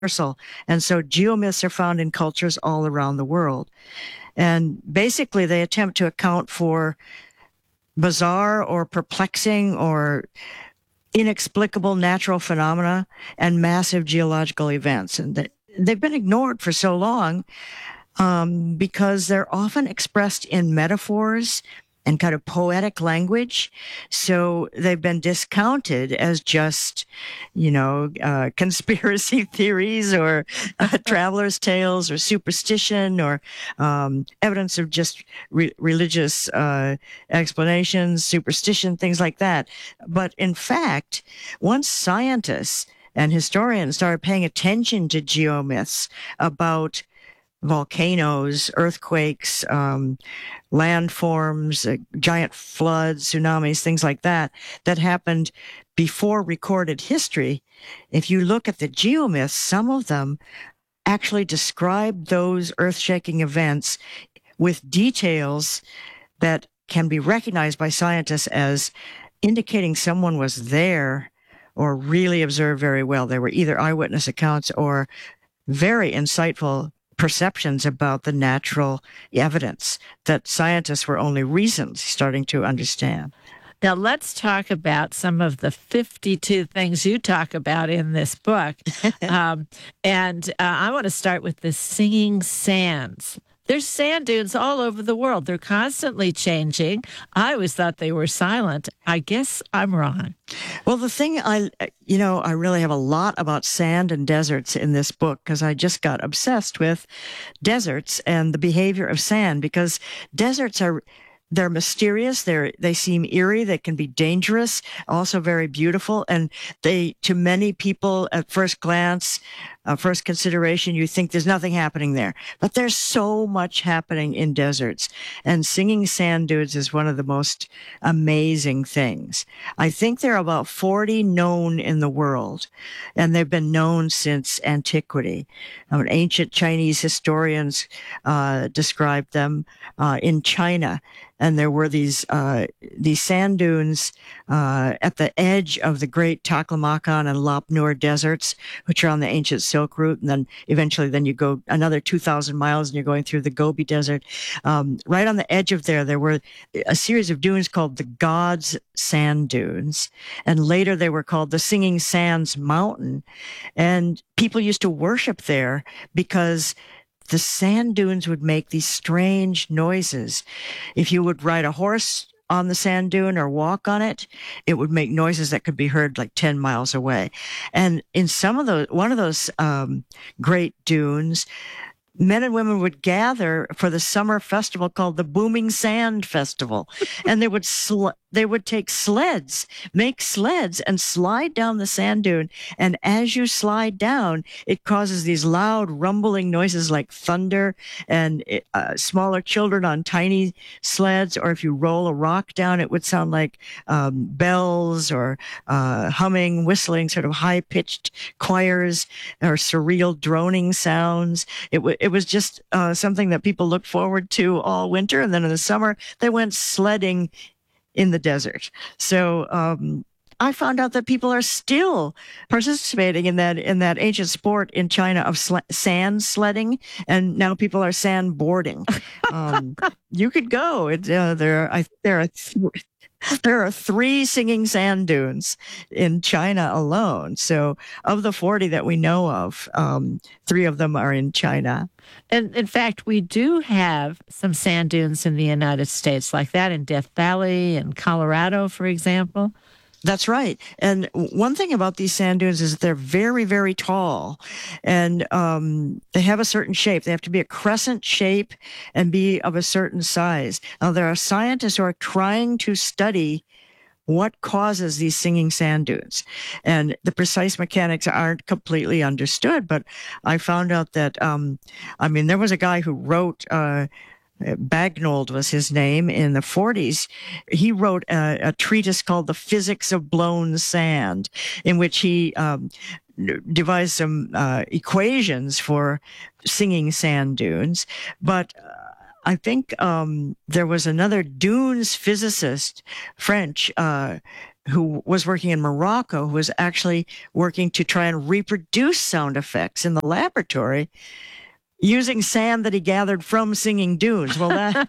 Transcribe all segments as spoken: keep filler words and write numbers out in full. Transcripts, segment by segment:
universal. And so geomyths are found in cultures all around the world. And basically, they attempt to account for bizarre or perplexing or inexplicable natural phenomena and massive geological events. And they, they've been ignored for so long um, because they're often expressed in metaphors and kind of poetic language. So they've been discounted as just, you know, uh, conspiracy theories or uh, traveler's tales or superstition or um, evidence of just re- religious uh, explanations, superstition, things like that. But in fact, once scientists and historians started paying attention to geomyths about volcanoes, earthquakes, um, landforms, uh, giant floods, tsunamis, things like that, that happened before recorded history. If you look at the geomyths, some of them actually describe those earth-shaking events with details that can be recognized by scientists as indicating someone was there or really observed very well. They were either eyewitness accounts or very insightful perceptions about the natural evidence that scientists were only recently starting to understand. Now, let's talk about some of the fifty-two things you talk about in this book. um, and uh, I want to start with the singing sands. There's sand dunes all over the world. They're constantly changing. I always thought they were silent. I guess I'm wrong. Well, the thing I, you know, I really have a lot about sand and deserts in this book because I just got obsessed with deserts and the behavior of sand, because deserts are, they're mysterious. They're, they seem eerie. They can be dangerous, also very beautiful. And they, to many people at first glance, uh, first consideration, you think there's nothing happening there, but there's so much happening in deserts. And singing sand dunes is one of the most amazing things. I think there are about forty known in the world, and they've been known since antiquity. Um, ancient Chinese historians uh, described them uh, in China. And there were these uh, these sand dunes uh, at the edge of the great Taklamakan and Lop Nur deserts, which are on the ancient Silk Route. And then eventually then you go another two thousand miles and you're going through the Gobi Desert. Um, right on the edge of there, there were a series of dunes called the God's Sand Dunes. And later they were called the Singing Sands Mountain. And people used to worship there because the sand dunes would make these strange noises. If you would ride a horse on the sand dune or walk on it, it would make noises that could be heard like ten miles away. And in some of those, one of those um, great dunes, men and women would gather for the summer festival called the Booming Sand Festival. And they would sl- they would take sleds, make sleds and slide down the sand dune. And as you slide down, it causes these loud rumbling noises like thunder, and it, uh, smaller children on tiny sleds, or if you roll a rock down, it would sound like um, bells or uh, humming, whistling, sort of high-pitched choirs or surreal droning sounds. It, w- it was just uh, something that people looked forward to all winter. And then in the summer, they went sledding in the desert. So um, I found out that people are still participating in that in that ancient sport in China of sl- sand sledding, and now people are sand boarding. Um, you could go. It, uh, there, are, I, there are. Th- There are three singing sand dunes in China alone. So of the forty that we know of, um, three of them are in China. And in fact, we do have some sand dunes in the United States, like that in Death Valley and Colorado, for example. That's right. And one thing about these sand dunes is that they're very, very tall, and um, they have a certain shape. They have to be a crescent shape and be of a certain size. Now, there are scientists who are trying to study what causes these singing sand dunes, and the precise mechanics aren't completely understood. But I found out that, um, I mean, there was a guy who wrote, uh, Bagnold was his name, in the forties. He wrote a, a treatise called The Physics of Blown Sand, in which he um, devised some uh, equations for singing sand dunes. But uh, I think um, there was another dunes physicist, French, uh, who was working in Morocco, who was actually working to try and reproduce sound effects in the laboratory using sand that he gathered from singing dunes. Well, that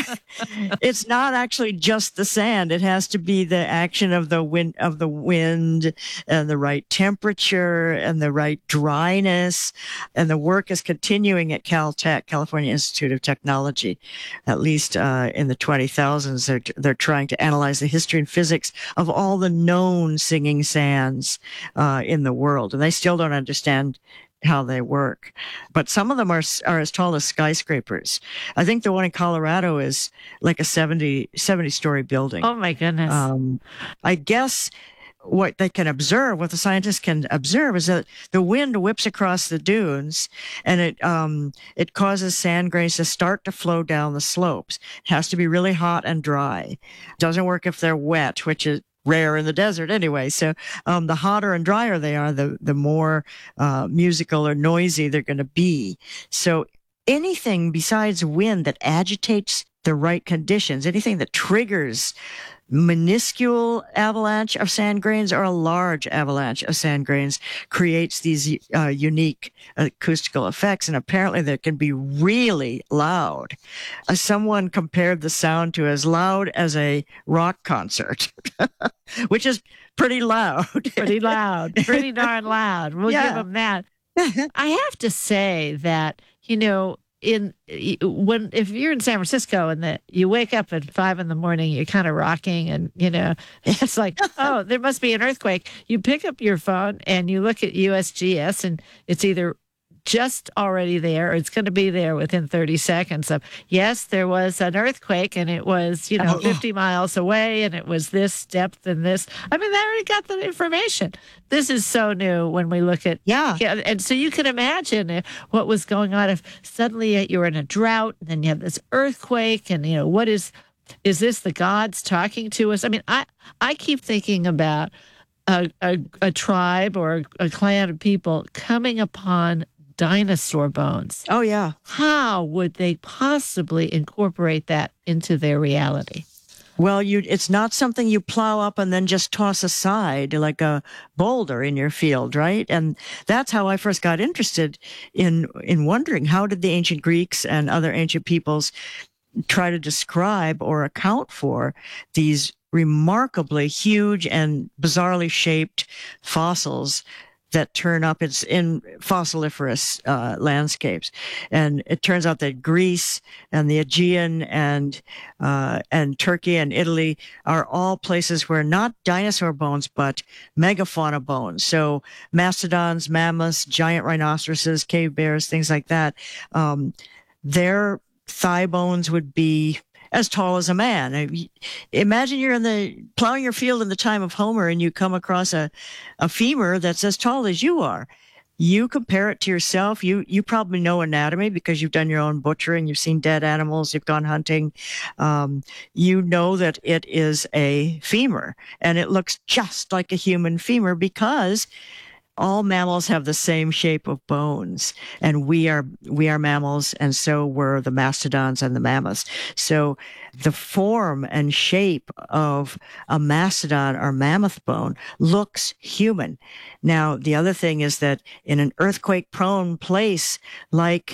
it's not actually just the sand. It has to be the action of the wind, of the wind, and the right temperature and the right dryness. And the work is continuing at Caltech, California Institute of Technology. At least uh, in the twenty thousands, they're they're trying to analyze the history and physics of all the known singing sands uh, in the world, and they still don't understand how they work. But some of them are are as tall as skyscrapers. I think the one in Colorado is like a seventy, seventy story building. Oh my goodness. Um, I guess what they can observe, what the scientists can observe, is that the wind whips across the dunes, and it um, it causes sand grains to start to flow down the slopes. It has to be really hot and dry. Doesn't work if they're wet, which is rare in the desert anyway. So um, the hotter and drier they are, the the more uh, musical or noisy they're going to be. So anything besides wind that agitates the right conditions, anything that triggers minuscule avalanche of sand grains or a large avalanche of sand grains, creates these uh, unique acoustical effects. And apparently they can be really loud. Uh, someone compared the sound to as loud as a rock concert, which is pretty loud. Pretty loud. Pretty darn loud. We'll Yeah. give them that. I have to say that, you know, in when if you're in San Francisco and that you wake up at five in the morning, you're kind of rocking, and you know it's like, oh, there must be an earthquake. You pick up your phone and you look at U S G S, and it's either just already there or it's going to be there within thirty seconds of, yes, there was an earthquake and it was, you know, Oh. fifty miles away and it was this depth and this. I mean, they already got the information. This is so new when we look at, Yeah. yeah, and so you can imagine if, what was going on if suddenly you're in a drought and then you have this earthquake, and you know, what is is this the gods talking to us? I mean, I I keep thinking about a a, a tribe or a clan of people coming upon dinosaur bones. Oh, yeah. How would they possibly incorporate that into their reality? Well, you it's not something you plow up and then just toss aside like a boulder in your field, right? And that's how I first got interested in in wondering, how did the ancient Greeks and other ancient peoples try to describe or account for these remarkably huge and bizarrely shaped fossils that turn up it's in fossiliferous uh, landscapes. And it turns out that Greece and the Aegean and uh, and Turkey and Italy are all places where not dinosaur bones, but megafauna bones. So mastodons, mammoths, giant rhinoceroses, cave bears, things like that. Um, their thigh bones would be as tall as a man. I- Imagine you're in the plowing your field in the time of Homer and you come across a, a femur that's as tall as you are. You compare it to yourself. You you probably know anatomy because you've done your own butchering. You've seen dead animals. You've gone hunting. Um, you know that it is a femur, and it looks just like a human femur because all mammals have the same shape of bones, and we are we are mammals, and so were the mastodons and the mammoths. So the form and shape of a mastodon or mammoth bone looks human. Now, the other thing is that in an earthquake-prone place like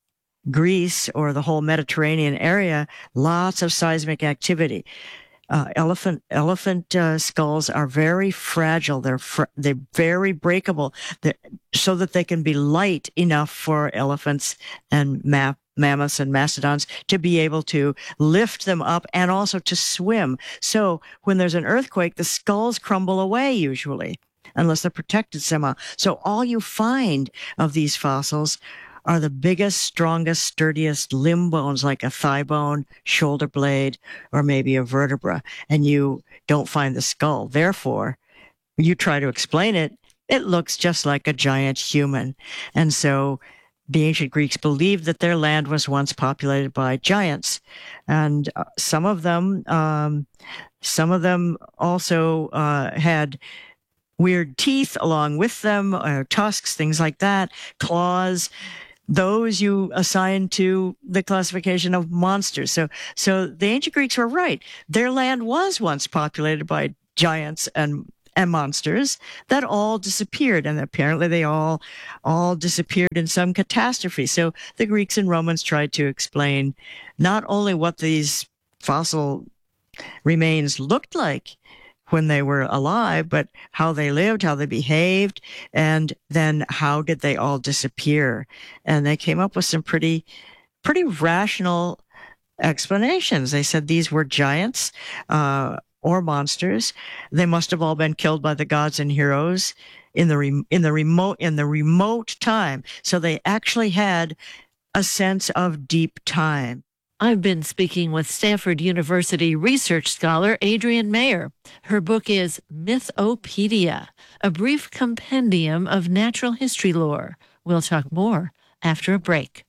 Greece or the whole Mediterranean area, lots of seismic activity. Uh, elephant elephant uh, skulls are very fragile. They're fr- they're very breakable, they're, so that they can be light enough for elephants and ma- mammoths and mastodons to be able to lift them up and also to swim. So when there's an earthquake, the skulls crumble away usually, unless they're protected somehow. So all you find of these fossils are the biggest, strongest, sturdiest limb bones, like a thigh bone, shoulder blade, or maybe a vertebra, and you don't find the skull. Therefore, you try to explain it, it looks just like a giant human. And so the ancient Greeks believed that their land was once populated by giants, and uh, some of them, um, some of them also uh, had weird teeth along with them, or tusks, things like that, claws. Those you assign to the classification of monsters. So, so the ancient Greeks were right. Their land was once populated by giants and and monsters that all disappeared, and apparently they all all disappeared in some catastrophe. So the Greeks and Romans tried to explain not only what these fossil remains looked like when they were alive, but how they lived, how they behaved, and then how did they all disappear. And they came up with some pretty pretty rational explanations. They said these were giants uh, or monsters. They must have all been killed by the gods and heroes in the re- in the remote in the remote time. So they actually had a sense of deep time. I've been speaking with Stanford University research scholar Adrienne Mayor. Her book is Mythopedia, a brief compendium of natural history lore. We'll talk more after a break.